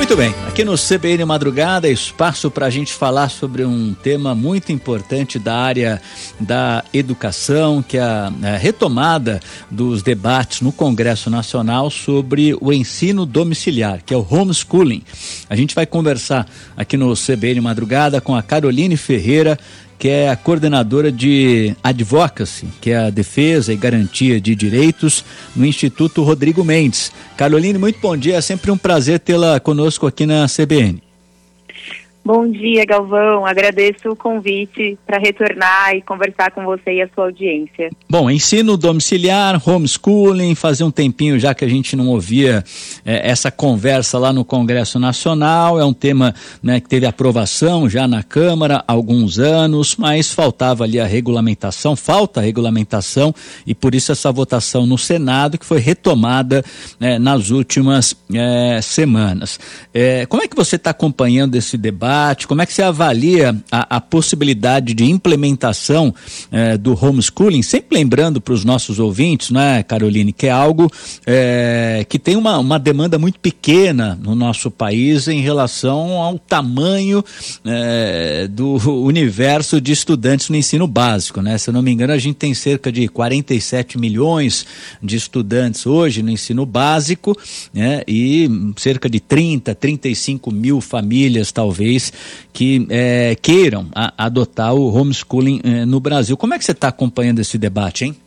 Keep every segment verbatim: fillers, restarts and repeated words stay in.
Muito bem, aqui no C B N Madrugada, espaço para a gente falar sobre um tema muito importante da área da educação, que é a, a retomada dos debates no Congresso Nacional sobre o ensino domiciliar, que é o homeschooling. A gente vai conversar aqui no C B N Madrugada com a Caroline Ferreira, que é a coordenadora de Advocacy, que é a defesa e garantia de direitos no Instituto Rodrigo Mendes. Caroline, muito bom dia, é sempre um prazer tê-la conosco aqui na C B N. Bom dia, Galvão, agradeço o convite para retornar e conversar com você e a sua audiência. Bom, ensino domiciliar, homeschooling, fazia um tempinho já que a gente não ouvia é, essa conversa lá no Congresso Nacional, é um tema, né, que teve aprovação já na Câmara há alguns anos, mas faltava ali a regulamentação, falta a regulamentação e por isso essa votação no Senado que foi retomada é, nas últimas é, semanas. É, como é que você está acompanhando esse debate? Como é que você avalia a, a possibilidade de implementação eh, do homeschooling? Sempre lembrando para os nossos ouvintes, né, Caroline, que é algo eh, que tem uma, uma demanda muito pequena no nosso país em relação ao tamanho eh, do universo de estudantes no ensino básico, né? Se eu não me engano, a gente tem cerca de quarenta e sete milhões de estudantes hoje no ensino básico, né? E cerca de trinta, trinta e cinco mil famílias, talvez, que é, queiram a, adotar o homeschooling é, no Brasil. Como é que você está acompanhando esse debate, hein?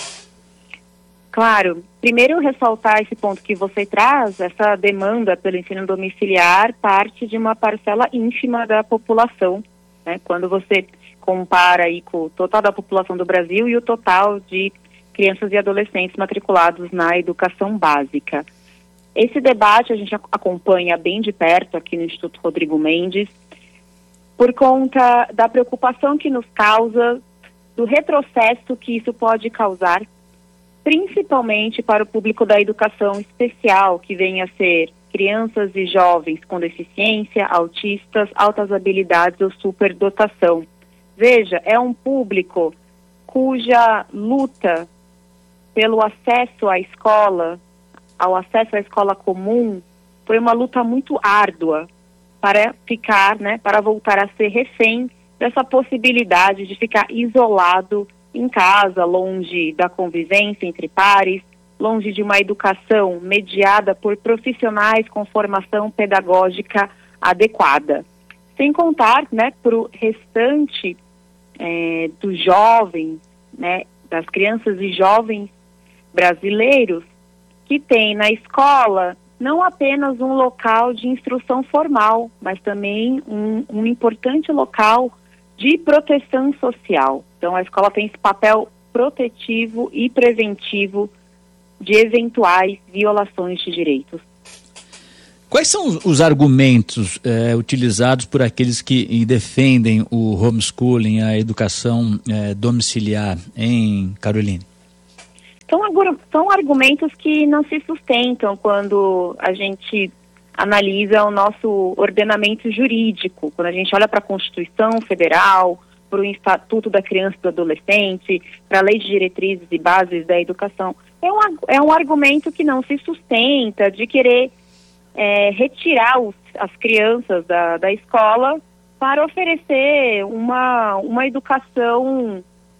Claro, primeiro ressaltar esse ponto que você traz, essa demanda pelo ensino domiciliar parte de uma parcela ínfima da população, né? Quando você compara aí com o total da população do Brasil e o total de crianças e adolescentes matriculados na educação básica. Esse debate a gente acompanha bem de perto aqui no Instituto Rodrigo Mendes, por conta da preocupação que nos causa, do retrocesso que isso pode causar, principalmente para o público da educação especial, que vem a ser crianças e jovens com deficiência, autistas, altas habilidades ou superdotação. Veja, é um público cuja luta pelo acesso à escola, ao acesso à escola comum, foi uma luta muito árdua para ficar, né, para voltar a ser refém dessa possibilidade de ficar isolado em casa, longe da convivência entre pares, longe de uma educação mediada por profissionais com formação pedagógica adequada. Sem contar, né, para o restante é, dos jovens, né, das crianças e jovens brasileiros, que tem na escola não apenas um local de instrução formal, mas também um, um importante local de proteção social. Então, a escola tem esse papel protetivo e preventivo de eventuais violações de direitos. Quais são os argumentos eh, utilizados por aqueles que defendem o homeschooling, a educação eh, domiciliar, hein, Caroline? São, são argumentos que não se sustentam quando a gente analisa o nosso ordenamento jurídico, quando a gente olha para a Constituição Federal, para o Estatuto da Criança e do Adolescente, para a Lei de Diretrizes e Bases da Educação. É um, é um argumento que não se sustenta de querer é, retirar os, as crianças da, da escola para oferecer uma, uma educação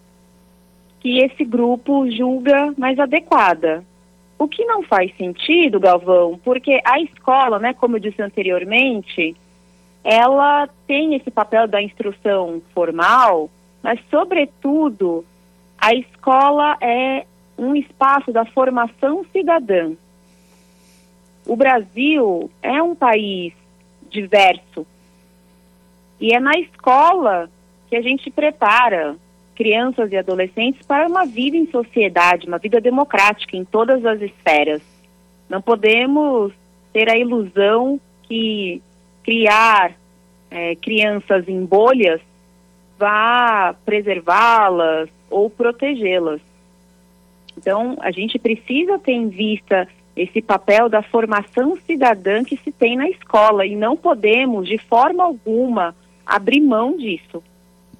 que esse grupo julga mais adequada. O que não faz sentido, Galvão, porque a escola, né, como eu disse anteriormente, ela tem esse papel da instrução formal, mas, sobretudo, a escola é um espaço da formação cidadã. O Brasil é um país diverso e é na escola que a gente prepara crianças e adolescentes para uma vida em sociedade, uma vida democrática em todas as esferas. Não podemos ter a ilusão que criar é, crianças em bolhas vá preservá-las ou protegê-las. Então, a gente precisa ter em vista esse papel da formação cidadã que se tem na escola e não podemos, de forma alguma, abrir mão disso.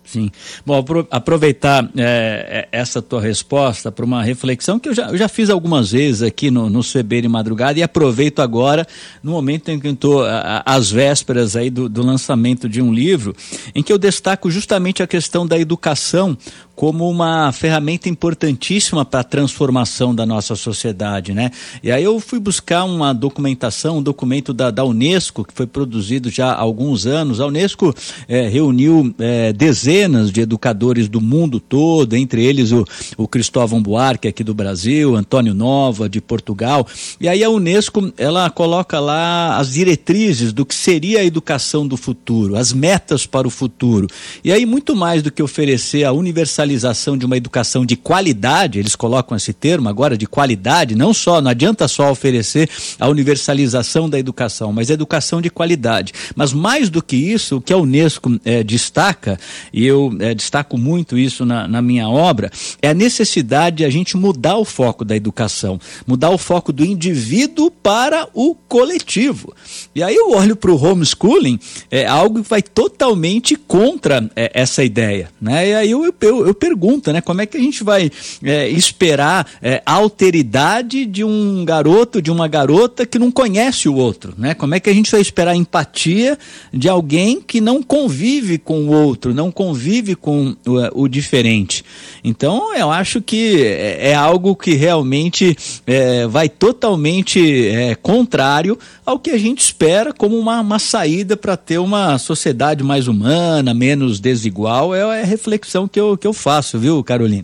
Sim. Bom, aproveitar é, essa tua resposta para uma reflexão que eu já, eu já fiz algumas vezes aqui no, no C B de Madrugada, e aproveito agora no momento em que eu estou às vésperas aí do, do lançamento de um livro em que eu destaco justamente a questão da educação como uma ferramenta importantíssima para a transformação da nossa sociedade, né? E aí eu fui buscar uma documentação, um documento da, da Unesco, que foi produzido já há alguns anos. A Unesco é, reuniu é, dezenas de educadores do mundo todo, entre eles o, o Cristóvão Buarque aqui do Brasil, Antônio Nova de Portugal. E aí a Unesco, ela coloca lá as diretrizes do que seria a educação do futuro, as metas para o futuro. E aí muito mais do que oferecer a universalização de uma educação de qualidade, eles colocam esse termo agora de qualidade, não só, não adianta só oferecer a universalização da educação, mas educação de qualidade. Mas mais do que isso, o que a Unesco é, destaca, e eu é, destaco muito isso na, na minha obra, é a necessidade de a gente mudar o foco da educação, mudar o foco do indivíduo para o coletivo. E aí eu olho para o homeschooling, é algo que vai totalmente contra é, essa ideia, né? E aí eu, eu, eu pergunto, né, como é que a gente vai é, esperar é, a alteridade de um garoto, de uma garota que não conhece o outro, né? Como é que a gente vai esperar a empatia de alguém que não convive com o outro, não convive com o, o diferente? Então, eu acho que é, é algo que realmente é, vai totalmente é, contrário ao que a gente espera como uma, uma saída para ter uma sociedade mais humana, menos desigual. É a reflexão que eu, que eu faço, viu, Carolina?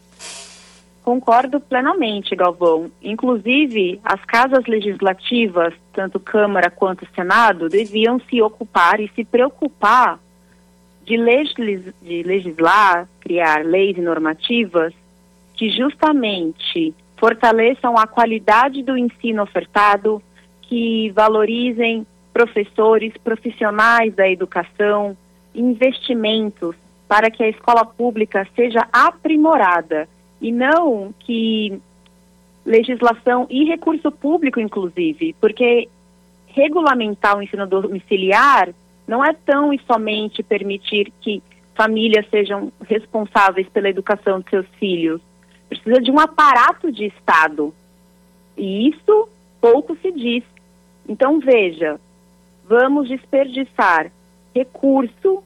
Concordo plenamente, Galvão. Inclusive, as casas legislativas, tanto Câmara quanto Senado, deviam se ocupar e se preocupar de, legis- de legislar, criar leis e normativas que justamente fortaleçam a qualidade do ensino ofertado, que valorizem professores, profissionais da educação, investimentos para que a escola pública seja aprimorada, e não que legislação e recurso público, inclusive, porque regulamentar o ensino domiciliar não é tão e somente permitir que famílias sejam responsáveis pela educação de seus filhos. Precisa de um aparato de Estado, e isso pouco se diz. Então, veja, vamos desperdiçar recurso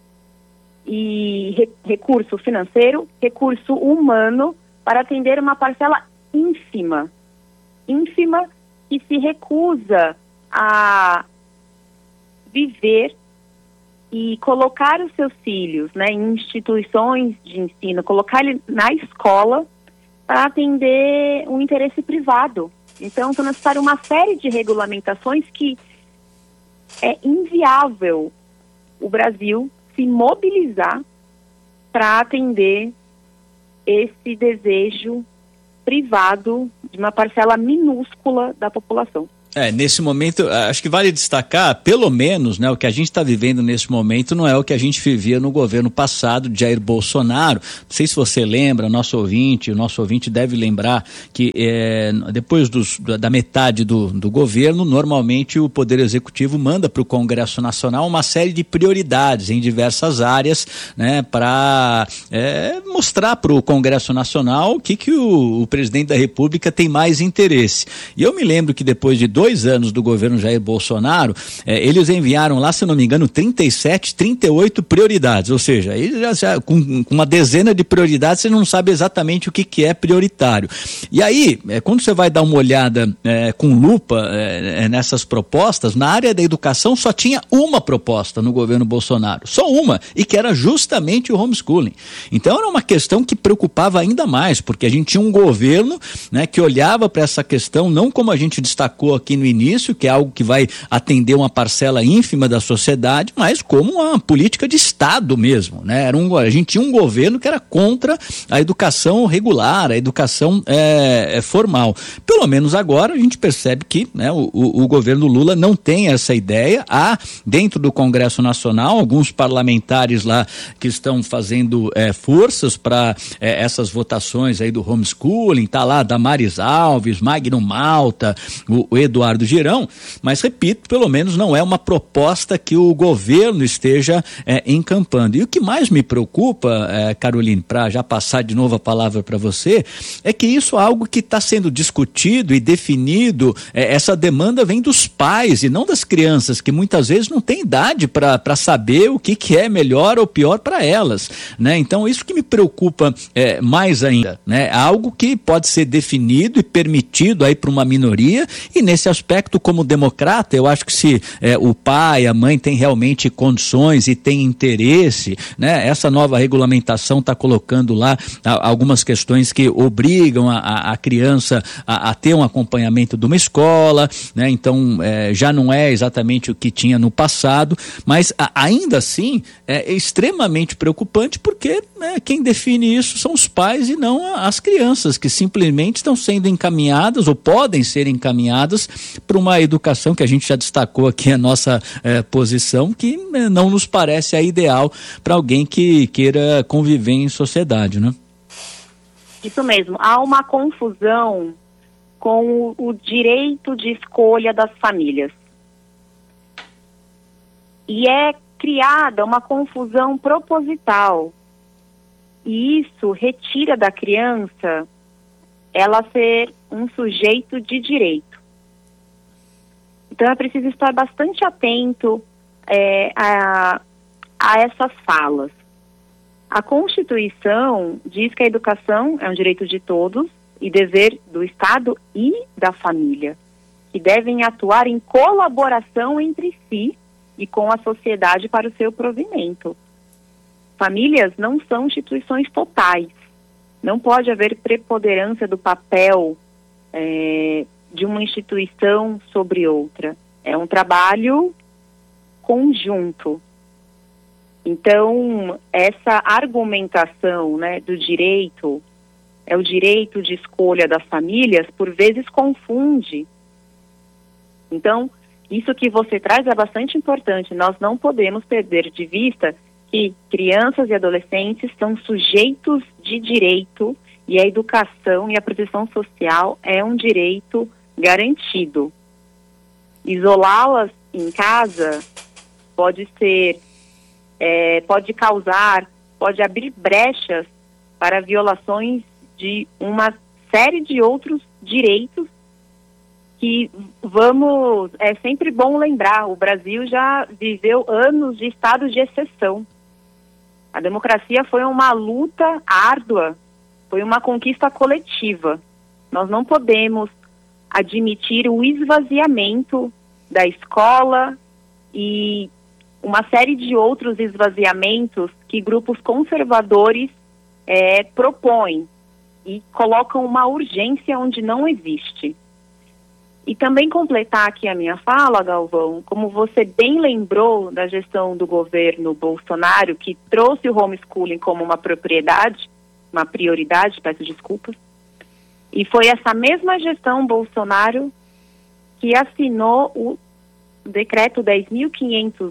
e re, recurso financeiro, recurso humano para atender uma parcela ínfima, ínfima que se recusa a viver e colocar os seus filhos, né, em instituições de ensino, colocar ele na escola para atender um interesse privado. Então, é necessário uma série de regulamentações que é inviável o Brasil se mobilizar para atender esse desejo privado de uma parcela minúscula da população. É, nesse momento, acho que vale destacar, pelo menos, né, o que a gente está vivendo nesse momento não é o que a gente vivia no governo passado de Jair Bolsonaro. Não sei se você lembra, o nosso ouvinte, o nosso ouvinte deve lembrar que é, depois dos, da metade do, do governo, normalmente o Poder Executivo manda para o Congresso Nacional uma série de prioridades em diversas áreas, né, para é, mostrar para o Congresso Nacional o que, que o, o presidente da República tem mais interesse. E eu me lembro que depois de dois anos do governo Jair Bolsonaro, eh, eles enviaram lá, se não me engano, trinta e sete, trinta e oito prioridades, ou seja, aí já, já, com, com uma dezena de prioridades você não sabe exatamente o que, que é prioritário. E aí, eh, quando você vai dar uma olhada eh, com lupa eh, nessas propostas, na área da educação só tinha uma proposta no governo Bolsonaro, só uma, e que era justamente o homeschooling. Então era uma questão que preocupava ainda mais, porque a gente tinha um governo, né, que olhava para essa questão não como a gente destacou aqui no início, que é algo que vai atender uma parcela ínfima da sociedade, mas como uma política de Estado mesmo, né? Era um, a gente tinha um governo que era contra a educação regular, a educação é, é formal. Pelo menos agora a gente percebe que, né, o, o, o governo Lula não tem essa ideia. Há dentro do Congresso Nacional alguns parlamentares lá que estão fazendo é, forças para é, essas votações aí do homeschooling. Tá lá Damares Alves, Magno Malta, o, o Eduardo Eduardo Girão, mas repito, pelo menos não é uma proposta que o governo esteja é, encampando. E o que mais me preocupa, é, Caroline, para já passar de novo a palavra para você, é que isso é algo que está sendo discutido e definido, é, essa demanda vem dos pais e não das crianças, que muitas vezes não têm idade para saber o que, que é melhor ou pior para elas, né? Então isso que me preocupa é, mais ainda, né? Algo que pode ser definido e permitido aí para uma minoria, e nesse aspecto, como democrata, eu acho que se é, o pai, a mãe tem realmente condições e tem interesse, né? Essa nova regulamentação está colocando lá a, algumas questões que obrigam a, a, a criança a, a ter um acompanhamento de uma escola, né? Então é, já não é exatamente o que tinha no passado, mas a, ainda assim é extremamente preocupante, porque né, quem define isso são os pais e não as crianças, que simplesmente estão sendo encaminhadas ou podem ser encaminhadas para uma educação que a gente já destacou aqui, a nossa eh, posição, que né, não nos parece a ideal para alguém que queira conviver em sociedade, né? Isso mesmo, há uma confusão com o, o direito de escolha das famílias. E é criada uma confusão proposital. E isso retira da criança ela ser um sujeito de direito. Então é preciso estar bastante atento é, a, a essas falas. A Constituição diz que a educação é um direito de todos e dever do Estado e da família, que devem atuar em colaboração entre si e com a sociedade para o seu provimento. Famílias não são instituições totais. Não pode haver preponderância do papel é, de uma instituição sobre outra. É um trabalho conjunto. Então, essa argumentação, né, do direito, é o direito de escolha das famílias, por vezes confunde. Então, isso que você traz é bastante importante. Nós não podemos perder de vista que crianças e adolescentes são sujeitos de direito e a educação e a proteção social é um direito garantido. Isolá-las em casa pode ser, é, pode causar, pode abrir brechas para violações de uma série de outros direitos que vamos, é sempre bom lembrar, o Brasil já viveu anos de estado de exceção. A democracia foi uma luta árdua, foi uma conquista coletiva. Nós não podemos admitir o esvaziamento da escola e uma série de outros esvaziamentos que grupos conservadores é, propõem e colocam uma urgência onde não existe. E também completar aqui a minha fala, Galvão, como você bem lembrou da gestão do governo Bolsonaro, que trouxe o homeschooling como uma propriedade, uma prioridade, peço desculpas, e foi essa mesma gestão Bolsonaro que assinou o decreto dez mil quinhentos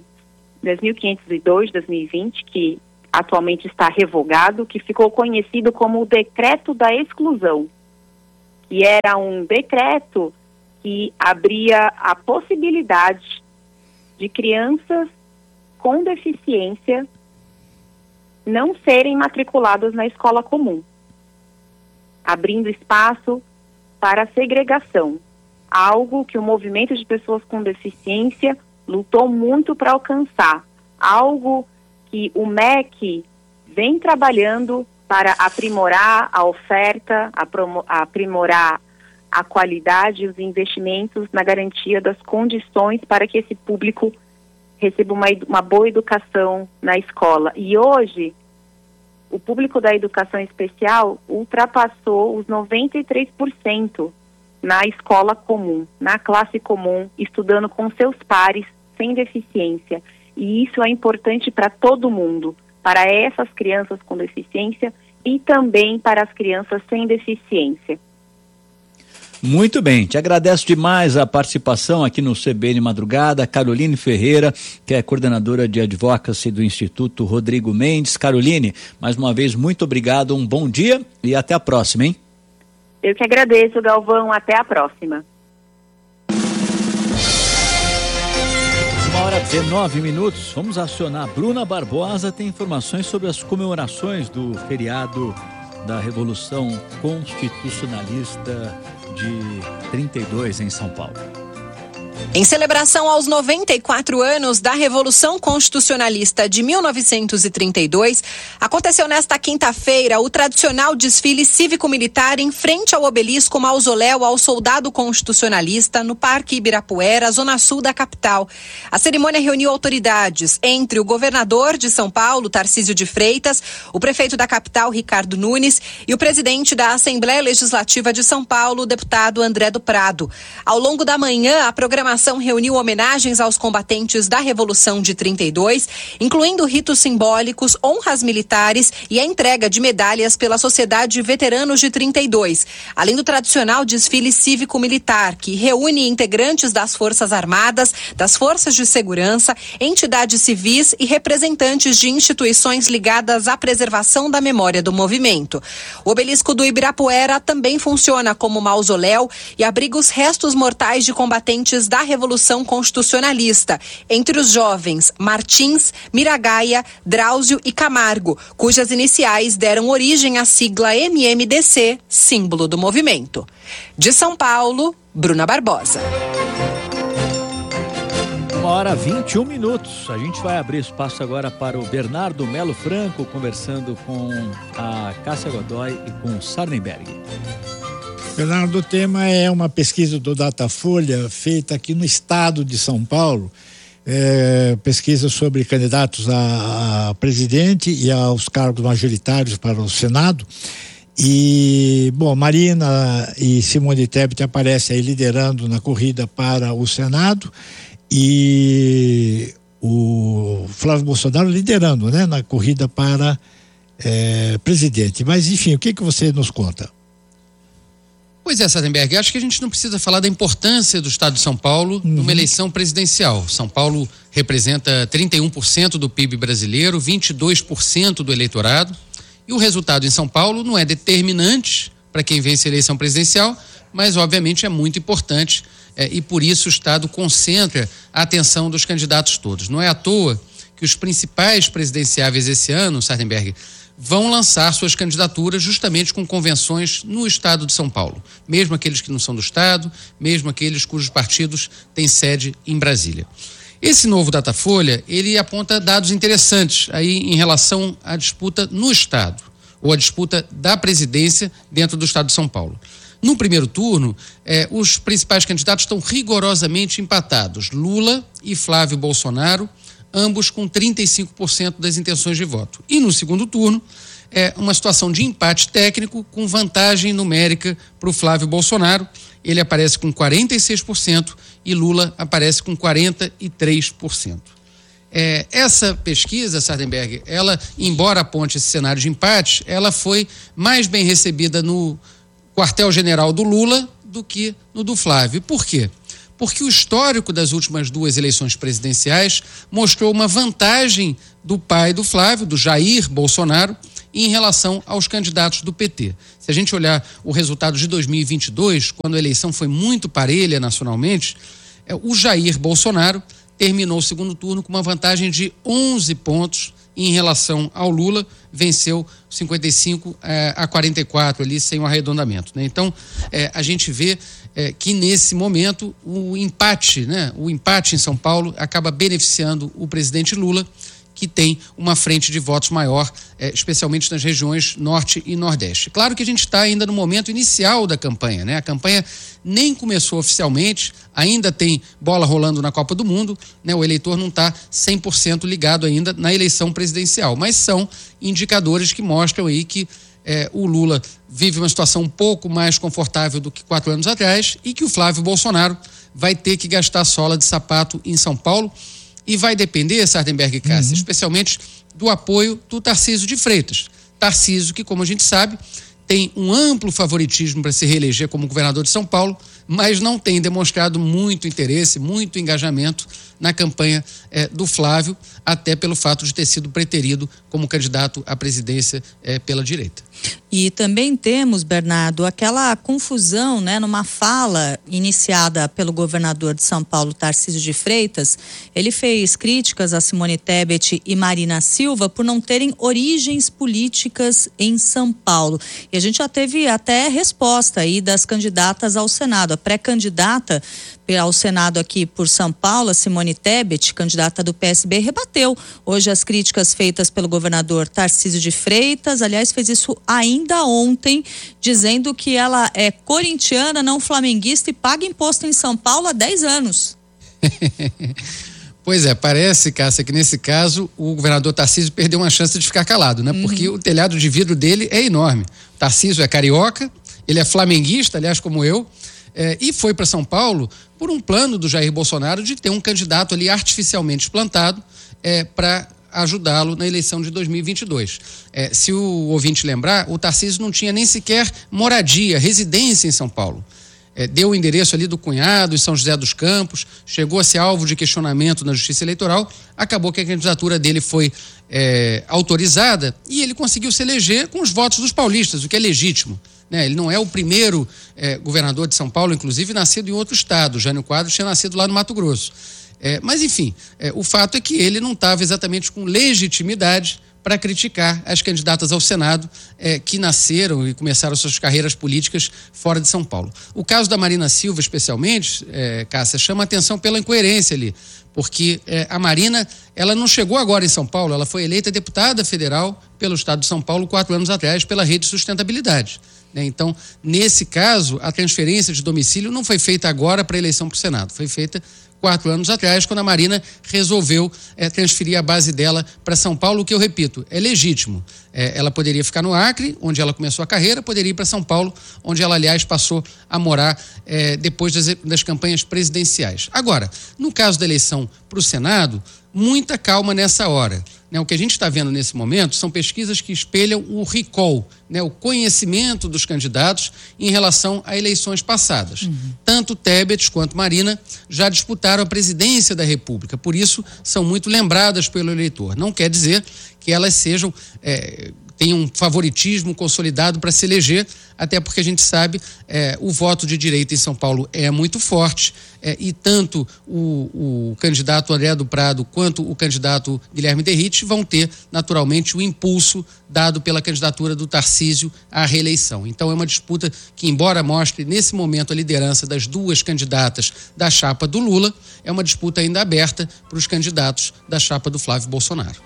e dois de dois mil e vinte, que atualmente está revogado, que ficou conhecido como o decreto da exclusão, que era um decreto que abria a possibilidade de crianças com deficiência não serem matriculadas na escola comum, abrindo espaço para a segregação, algo que o movimento de pessoas com deficiência lutou muito para alcançar, algo que o M E C vem trabalhando para aprimorar a oferta, aprimorar a qualidade e os investimentos na garantia das condições para que esse público receba uma, uma boa educação na escola. E hoje, o público da educação especial ultrapassou os noventa e três por cento na escola comum, na classe comum, estudando com seus pares, sem deficiência. E isso é importante para todo mundo, para essas crianças com deficiência e também para as crianças sem deficiência. Muito bem, te agradeço demais a participação aqui no C B N Madrugada, Caroline Ferreira, que é coordenadora de Advocacy do Instituto Rodrigo Mendes. Caroline, mais uma vez, muito obrigado, um bom dia e até a próxima, hein? Eu que agradeço, Galvão, até a próxima. dezenove minutos, vamos acionar Bruna Barbosa, tem informações sobre as comemorações do feriado da Revolução Constitucionalista de trinta e dois em São Paulo. Em celebração aos noventa e quatro anos da Revolução Constitucionalista de mil novecentos e trinta e dois, aconteceu nesta quinta-feira o tradicional desfile cívico-militar em frente ao obelisco mausoléu ao soldado constitucionalista no Parque Ibirapuera, zona sul da capital. A cerimônia reuniu autoridades, entre o governador de São Paulo, Tarcísio de Freitas, o prefeito da capital, Ricardo Nunes, e o presidente da Assembleia Legislativa de São Paulo, o deputado André do Prado. Ao longo da manhã, a programação A ação reuniu homenagens aos combatentes da Revolução de trinta e dois, incluindo ritos simbólicos, honras militares e a entrega de medalhas pela Sociedade Veteranos de trinta e dois, além do tradicional desfile cívico-militar, que reúne integrantes das Forças Armadas, das Forças de Segurança, entidades civis e representantes de instituições ligadas à preservação da memória do movimento. O obelisco do Ibirapuera também funciona como mausoléu e abriga os restos mortais de combatentes da Revolução Constitucionalista, entre os jovens Martins, Miragaia, Drauzio e Camargo, cujas iniciais deram origem à sigla M M D C, símbolo do movimento. De São Paulo, Bruna Barbosa. Uma hora e vinte e um minutos. A gente vai abrir espaço agora para o Bernardo Melo Franco, conversando com a Cássia Godoy e com o Sarnenberg. Bernardo, o tema é uma pesquisa do Datafolha feita aqui no estado de São Paulo, é, pesquisa sobre candidatos a, a presidente e aos cargos majoritários para o Senado. E, bom, Marina e Simone Tebet aparecem aí liderando na corrida para o Senado e o Flávio Bolsonaro liderando, né, na corrida para é, presidente. Mas, enfim, o que que você nos conta? Pois é, Sardenberg, acho que a gente não precisa falar da importância do estado de São Paulo uhum. numa eleição presidencial. São Paulo representa trinta e um por cento do P I B brasileiro, vinte e dois por cento do eleitorado, e o resultado em São Paulo não é determinante para quem vence a eleição presidencial, mas obviamente é muito importante é, e por isso o estado concentra a atenção dos candidatos todos. Não é à toa que os principais presidenciáveis esse ano, Sardenberg, vão lançar suas candidaturas justamente com convenções no estado de São Paulo, mesmo aqueles que não são do estado, mesmo aqueles cujos partidos têm sede em Brasília. Esse novo Datafolha, ele aponta dados interessantes aí em relação à disputa no estado, ou a disputa da presidência dentro do estado de São Paulo. No primeiro turno, eh, os principais candidatos estão rigorosamente empatados, Lula e Flávio Bolsonaro, ambos com trinta e cinco por cento das intenções de voto. E no segundo turno, é uma situação de empate técnico com vantagem numérica para o Flávio Bolsonaro. Ele aparece com quarenta e seis por cento e Lula aparece com quarenta e três por cento. É, essa pesquisa, Sardenberg, ela, embora aponte esse cenário de empate, ela foi mais bem recebida no quartel-general do Lula do que no do Flávio. Por quê? Porque o histórico das últimas duas eleições presidenciais mostrou uma vantagem do pai do Flávio, do Jair Bolsonaro, em relação aos candidatos do P T. Se a gente olhar o resultado de dois mil e vinte e dois, quando a eleição foi muito parelha nacionalmente, o Jair Bolsonaro terminou o segundo turno com uma vantagem de onze pontos em relação ao Lula, venceu cinquenta e cinco eh, a quarenta e quatro ali, sem o arredondamento, né? Então, eh, a gente vê eh, que nesse momento o empate, né? O empate em São Paulo acaba beneficiando o presidente Lula, que tem uma frente de votos maior, eh, especialmente nas regiões norte e nordeste. Claro que a gente está ainda no momento inicial da campanha, né? A campanha nem começou oficialmente, ainda tem bola rolando na Copa do Mundo, né? O eleitor não está cem por cento ligado ainda na eleição presidencial, mas são indicadores que mostram aí que eh, o Lula vive uma situação um pouco mais confortável do que quatro anos atrás e que o Flávio Bolsonaro vai ter que gastar sola de sapato em São Paulo. E vai depender, Sardenberg e Cássia, uhum. especialmente do apoio do Tarcísio de Freitas. Tarcísio, que, como a gente sabe, tem um amplo favoritismo para se reeleger como governador de São Paulo, mas não tem demonstrado muito interesse, muito engajamento na campanha eh, do Flávio, até pelo fato de ter sido preterido como candidato à presidência eh, pela direita. E também temos, Bernardo, aquela confusão, né, numa fala iniciada pelo governador de São Paulo, Tarcísio de Freitas. Ele fez críticas a Simone Tebet e Marina Silva por não terem origens políticas em São Paulo. E a gente já teve até resposta aí das candidatas ao Senado. A pré-candidata ao Senado aqui por São Paulo, a Simone Tebet, candidata do P S B, rebateu hoje as críticas feitas pelo governador Tarcísio de Freitas. Aliás, fez isso ainda ontem, dizendo que ela é corintiana, não flamenguista e paga imposto em São Paulo há dez anos. Pois é, parece, Cássia, que nesse caso o governador Tarcísio perdeu uma chance de ficar calado, né? Uhum. Porque o telhado de vidro dele é enorme. O Tarcísio é carioca, ele é flamenguista, aliás, como eu, é, e foi para São Paulo por um plano do Jair Bolsonaro de ter um candidato ali artificialmente plantado é, para ajudá-lo na eleição de dois mil e vinte e dois. É, se o ouvinte lembrar, o Tarcísio não tinha nem sequer moradia, residência em São Paulo. É, deu o endereço ali do cunhado em São José dos Campos, chegou a ser alvo de questionamento na Justiça Eleitoral, acabou que a candidatura dele foi é, autorizada e ele conseguiu se eleger com os votos dos paulistas, o que é legítimo. Né? Ele não é o primeiro é, governador de São Paulo, inclusive nascido em outro estado. Jânio Quadros tinha nascido lá no Mato Grosso. É, mas, enfim, é, o fato é que ele não estava exatamente com legitimidade para criticar as candidatas ao Senado é, que nasceram e começaram suas carreiras políticas fora de São Paulo. O caso da Marina Silva, especialmente, é, Cássia, chama a atenção pela incoerência ali, porque é, a Marina, ela não chegou agora em São Paulo, ela foi eleita deputada federal pelo estado de São Paulo quatro anos atrás pela Rede Sustentabilidade. Né? Então, nesse caso, a transferência de domicílio não foi feita agora para a eleição para o Senado, foi feita quatro anos atrás, quando a Marina resolveu é, transferir a base dela para São Paulo, o que eu repito, é legítimo. É, ela poderia ficar no Acre, onde ela começou a carreira, poderia ir para São Paulo, onde ela, aliás, passou a morar é, depois das, das campanhas presidenciais. Agora, no caso da eleição para o Senado, muita calma nessa hora. Né, o que a gente está vendo nesse momento são pesquisas que espelham o recall, né, o conhecimento dos candidatos em relação a eleições passadas. Uhum. Tanto Tebet quanto Marina já disputaram a presidência da República, por isso são muito lembradas pelo eleitor. Não quer dizer que elas sejam... É, tem um favoritismo consolidado para se eleger, até porque a gente sabe é, o voto de direita em São Paulo é muito forte é, e tanto o, o candidato André do Prado quanto o candidato Guilherme Derrite vão ter naturalmente o impulso dado pela candidatura do Tarcísio à reeleição. Então é uma disputa que, embora mostre nesse momento a liderança das duas candidatas da chapa do Lula, é uma disputa ainda aberta para os candidatos da chapa do Flávio Bolsonaro.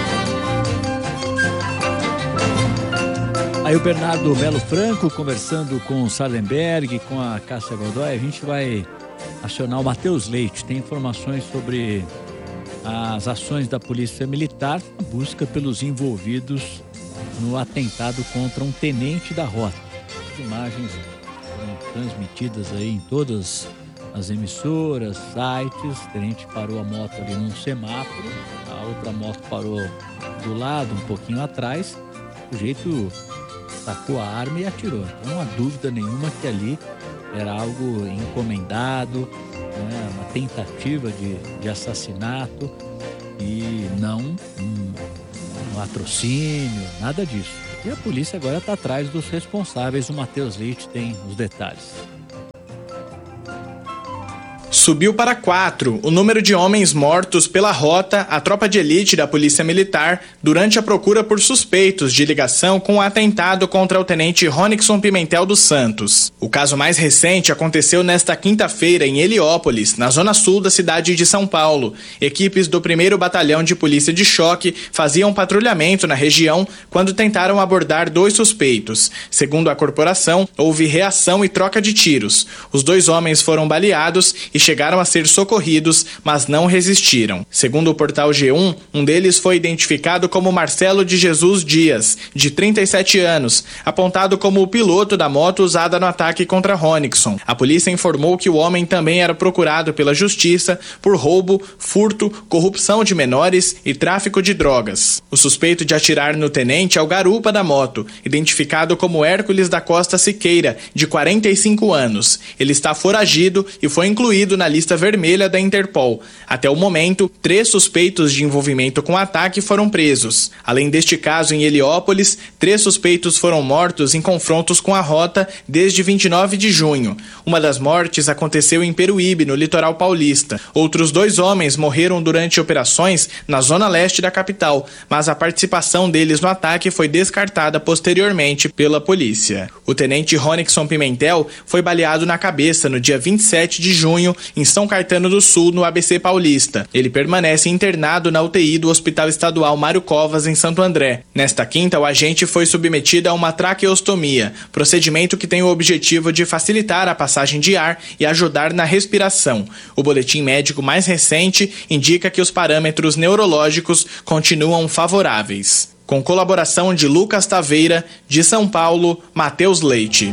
Aí o Bernardo Melo Franco conversando com o Sardenberg, com a Cássia Godoy. A gente vai acionar o Matheus Leite. Tem informações sobre as ações da Polícia Militar, a busca pelos envolvidos no atentado contra um tenente da Rota. As imagens foram transmitidas aí em todas as emissoras, sites. O tenente parou a moto ali num semáforo, a outra moto parou do lado, um pouquinho atrás. O jeito... sacou a arma e atirou. Então não há dúvida nenhuma que ali era algo encomendado, né, uma tentativa de, de assassinato e não um, um latrocínio, nada disso. E a polícia agora está atrás dos responsáveis. O Matheus Leite tem os detalhes. Subiu para quatro o número de homens mortos pela Rota, a tropa de elite da Polícia Militar, durante a procura por suspeitos de ligação com o atentado contra o tenente Ronixon Pimentel dos Santos. O caso mais recente aconteceu nesta quinta-feira em Heliópolis, na zona sul da cidade de São Paulo. Equipes do primeiro Batalhão de Polícia de Choque faziam patrulhamento na região quando tentaram abordar dois suspeitos. Segundo a corporação, houve reação e troca de tiros. Os dois homens foram baleados e chegaram chegaram a ser socorridos, mas não resistiram. Segundo o portal G um, um deles foi identificado como Marcelo de Jesus Dias, de trinta e sete anos, apontado como o piloto da moto usada no ataque contra Ronixon. A polícia informou que o homem também era procurado pela justiça por roubo, furto, corrupção de menores e tráfico de drogas. O suspeito de atirar no tenente é o garupa da moto, identificado como Hércules da Costa Siqueira, de quarenta e cinco anos. Ele está foragido e foi incluído na lista vermelha da Interpol. Até o momento, três suspeitos de envolvimento com o ataque foram presos. Além deste caso em Heliópolis, três suspeitos foram mortos em confrontos com a rota desde vinte e nove de junho. Uma das mortes aconteceu em Peruíbe, no litoral paulista. Outros dois homens morreram durante operações na zona leste da capital, mas a participação deles no ataque foi descartada posteriormente pela polícia. O tenente Ronixon Pimentel foi baleado na cabeça no dia vinte e sete de junho em São Caetano do Sul, no A B C Paulista. Ele permanece internado na U T I do Hospital Estadual Mário Covas, em Santo André. Nesta quinta, o agente foi submetido a uma traqueostomia, procedimento que tem o objetivo de facilitar a passagem de ar e ajudar na respiração. O boletim médico mais recente indica que os parâmetros neurológicos continuam favoráveis. Com colaboração de Lucas Taveira, de São Paulo, Matheus Leite.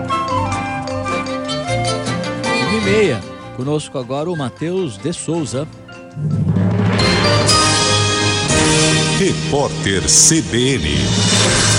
uma e meia. Conosco agora o Matheus de Souza. Repórter C B N.